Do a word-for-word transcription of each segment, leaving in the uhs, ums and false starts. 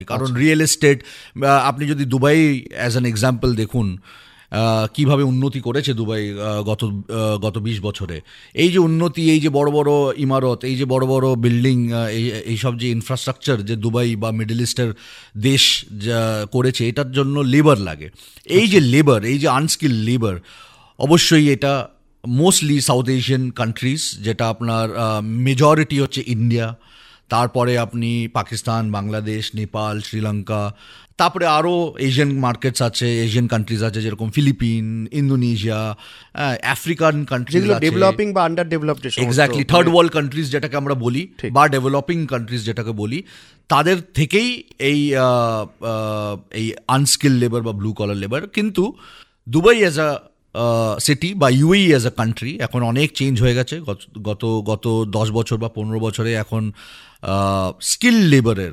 কারণ real estate, আপনি যদি দুবাই অ্যাজ অ্যান এক্সাম্পল দেখুন কিভাবে উন্নতি করেছে দুবাই গত গত বিশ বছরে। এই যে উন্নতি, এই যে বড় বড় ইমারত, এই যে বড় বড় বিল্ডিং, এইসব যে ইনফ্রাস্ট্রাকচার যে দুবাই বা মিডল ইস্টের দেশ যা করেছে, এটার জন্য লেবার লাগে। এই যে লেবার, এই যে আনস্কিল লেবার, অবশ্যই এটা মোস্টলি সাউথ এশিয়ান কান্ট্রিজ, যেটা আপনার মেজরিটি হচ্ছে ইন্ডিয়া, তারপরে আপনি পাকিস্তান, বাংলাদেশ, নেপাল, শ্রীলঙ্কা, তারপরে আরও এশিয়ান মার্কেটস আছে, এশিয়ান কান্ট্রিজ আছে যেরকম Philippines, Indonesia, African countries, developing বা under developed, exactly third world countries যেটাকে আমরা বলি, বা ডেভেলপিং কান্ট্রিজ যেটাকে বলি, তাদের থেকেই এই এই আনস্কিল লেবার বা ব্লু কলার লেবার। কিন্তু দুবাই অ্যাজ আ সিটি বা ইউএই অ্যাজ আ কান্ট্রি এখন অনেক চেঞ্জ হয়ে গেছে। গত গত দশ বছর বা পনেরো বছরে এখন স্কিল লেবারের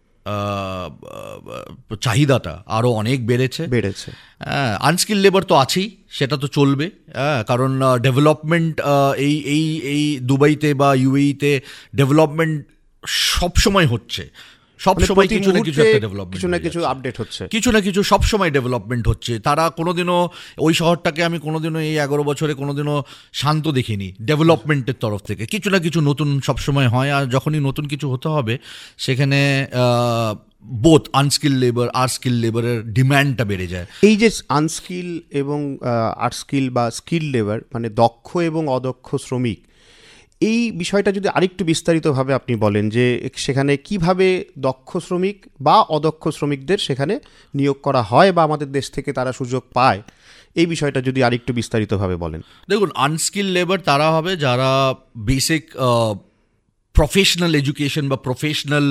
চাহিদাটা আরও অনেক বেড়েছে বেড়েছে হ্যাঁ, আনস্কিল লেবার তো আছেই, সেটা তো চলবে, হ্যাঁ, কারণ ডেভেলপমেন্ট এই এই এই দুবাইতে বা ইউএইতে ডেভেলপমেন্ট সবসময় হচ্ছে, সবসময় কিছু না কিছু একটা ডেভেলপমেন্ট, কিছু না কিছু আপডেট হচ্ছে, কিছু না কিছু সবসময় ডেভেলপমেন্ট হচ্ছে। তারা কোনোদিনও ওই শহরটাকে আমি কোনোদিনও এই এগারো বছরে কোনোদিনও শান্ত দেখিনি ডেভেলপমেন্টের তরফ থেকে। কিছু না কিছু নতুন সবসময় হয়, আর যখনই নতুন কিছু হতে হবে সেখানে বোথ আনস্কিল লেবার আর স্কিল লেবারের ডিম্যান্ডটা বেড়ে যায়। এই যে আনস্কিল এবং আনস্কিল বা স্কিল লেবার, মানে দক্ষ এবং অদক্ষ শ্রমিক, এই বিষয়টা যদি আরেকটু বিস্তারিতভাবে আপনি বলেন যে সেখানে কিভাবে দক্ষ শ্রমিক বা অদক্ষ শ্রমিকদের সেখানে নিয়োগ করা হয় বা আমাদের দেশ থেকে তারা সুযোগ পায়, এই বিষয়টা যদি আরেকটু বিস্তারিতভাবে বলেন। দেখুন, আনস্কিল লেবার তারা হবে যারা বেসিক প্রফেশনাল এডুকেশন বা প্রফেশনাল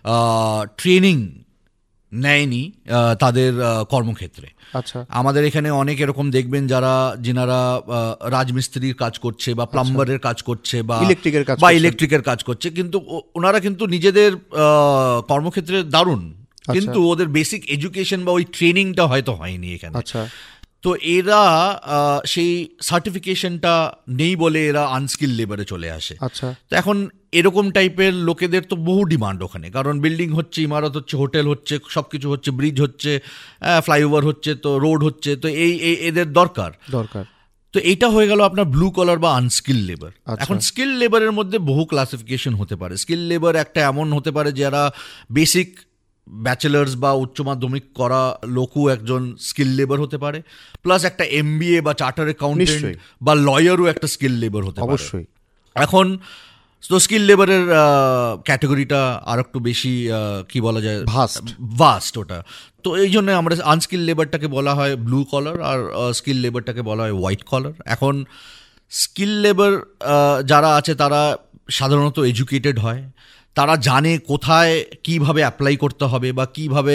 ট্রেনিং নেয়নি তাদের কর্মক্ষেত্রে। আচ্ছা, আমাদের এখানে অনেক এরকম দেখবেন যারা যিনারা রাজমিস্ত্রির কাজ করছে বা প্লাম্বারের কাজ করছে বা ইলেকট্রিকের কাজ বা ইলেকট্রিকের কাজ করছে, কিন্তু ওনারা কিন্তু নিজেদের কর্মক্ষেত্রে দারুণ, কিন্তু ওদের বেসিক এডুকেশন বা ওই ট্রেনিংটা হয়তো হয়নি এখানে। আচ্ছা, তো এরা সেই সার্টিফিকেশনটা নেই বলে এরা আনস্কিল লেবারে চলে আসে। আচ্ছা, তো এখন এরকম টাইপের লোকেদের তো বহু ডিমান্ড ওখানে, কারণ বিল্ডিং হচ্ছে, ইমারত হচ্ছে, হোটেল হচ্ছে, সব কিছু হচ্ছে, ব্রিজ হচ্ছে, ফ্লাইওভার হচ্ছে, তো রোড হচ্ছে, তো এই এদের দরকার দরকার তো এইটা হয়ে গেল আপনার ব্লু কলার বা আনস্কিল লেবার। এখন স্কিল লেবারের মধ্যে বহু ক্লাসিফিকেশন হতে পারে। স্কিল লেবার একটা এমন হতে পারে যারা বেসিক ব্যাচেলার্স বা উচ্চ মাধ্যমিক করা লোকও একজন স্কিল লেবার হতে পারে, প্লাস একটা এমবিএ বা চার্টার অ্যাকাউন্টেন্ট বা লয়ারও একটা স্কিল লেবার হতে পারে অবশ্যই। এখন তো স্কিল লেবারের ক্যাটাগরিটা আর একটু বেশি কি বলা যায়, ভাস্ট ভাস্ট ওটা। তো এই জন্য আমরা আনস্কিল লেবারটাকে বলা হয় ব্লু কলার আর স্কিল লেবারটাকে বলা হয় হোয়াইট কলার। এখন স্কিল লেবার যারা আছে তারা সাধারণত এডুকেটেড হয়, তারা জানে কোথায় কিভাবে অ্যাপ্লাই করতে হবে বা কিভাবে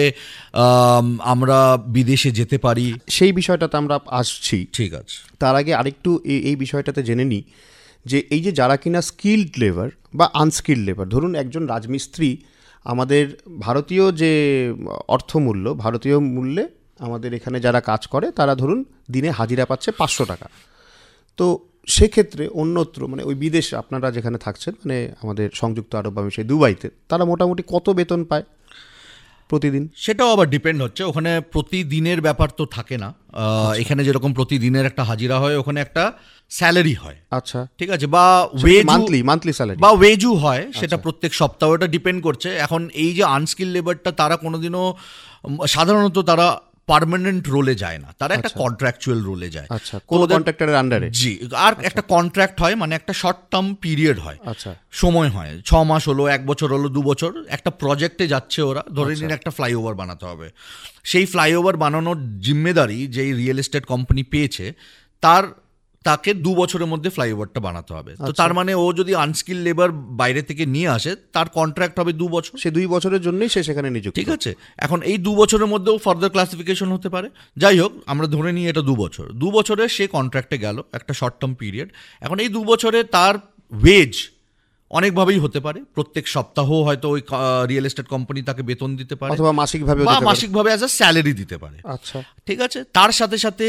আমরা বিদেশে যেতে পারি, সেই বিষয়টাতে আমরা আসছি। ঠিক আছে, তার আগে আরেকটু এই বিষয়টাতে জেনে নিই যে এই যে যারা কিনা স্কিল্ড লেবার বা আনস্কিল্ড লেবার, ধরুন একজন রাজমিস্ত্রি আমাদের ভারতীয় যে অর্থমূল্য, ভারতীয় মূল্যে আমাদের এখানে যারা কাজ করে তারা ধরুন দিনে হাজিরা পাচ্ছে পাঁচশো টাকা। তো সেক্ষেত্রে অন্যত্র মানে ওই বিদেশ আপনারা যেখানে থাকছেন, মানে আমাদের সংযুক্ত আরব আমিরাতে দুবাইতে, তারা মোটামুটি কত বেতন পায় প্রতিদিন? সেটাও আবার ডিপেন্ড হচ্ছে, ওখানে প্রতিদিনের ব্যাপার তো থাকে না। এখানে যেরকম প্রতিদিনের একটা হাজিরা হয়, ওখানে একটা স্যালারি হয়। আচ্ছা, ঠিক আছে, বা ওয়েজ মান্থলি মান্থলি স্যালারি বা ওয়েজও হয়, সেটা প্রত্যেক সপ্তাহ, এটা ডিপেন্ড করছে। এখন এই যে আনস্কিল লেবারটা তারা কোনোদিনও সাধারণত তারা পার্মানেন্ট রোলে যায় না, তারা একটা কন্ট্রাকচুয়াল রোলে যায়। আচ্ছা, কোন কন্ট্রাক্টরের আন্ডারে? জি, আর একটা কন্ট্রাক্ট হয়, মানে একটা শর্ট টার্ম পিরিয়ড হয়। আচ্ছা, সময় হয় ছ মাস হলো, এক বছর হলো, দু বছর, একটা প্রজেক্টে যাচ্ছে ওরা। ধরে নিন একটা ফ্লাইওভার বানাতে হবে, সেই ফ্লাইওভার বানানোর জিম্মেদারি যেই রিয়েল এস্টেট কোম্পানি পেয়েছে, তার তাকে দু বছরের মধ্যে ফ্লাইওভারটা বানাতে হবে। তো তার মানে ও যদি আনস্কিল লেবার বাইরে থেকে নিয়ে আসে, তার কন্ট্রাক্ট হবে দু বছর, সে দুই বছরের জন্যই সে সেখানে নিযুক্ত। ঠিক আছে, এখন এই দু বছরের মধ্যেও ফার্দার ক্লাসিফিকেশন হতে পারে। যাই হোক, আমরা ধরে নিই এটা দু বছর, দু বছরে সে কন্ট্রাক্টে গেল, একটা শর্ট টার্ম পিরিয়ড। এখন এই দু বছরে তার ওয়েজ অনেকভাবেই হতে পারে, প্রত্যেক সপ্তাহ হয়তো ওই রিয়েল এস্টেট কোম্পানি তাকে বেতন দিতে পারে, অথবা মাসিকভাবে বা মাসিকভাবে অ্যাজ আ স্যালারি দিতে পারে। আচ্ছা, ঠিক আছে, তার সাথে সাথে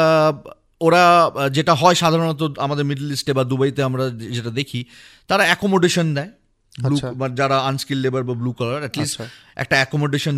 ওরা যেটা হয় সাধারণত আমাদের মিডল ইস্টে বা দুবাইতে আমরা যেটা দেখি, তারা অ্যাকোমোডেশন দেয়, যারা আনস্কিল লেবার বা ব্লু কলার, অ্যাটলিস্ট একটা অ্যাকোমোডেশন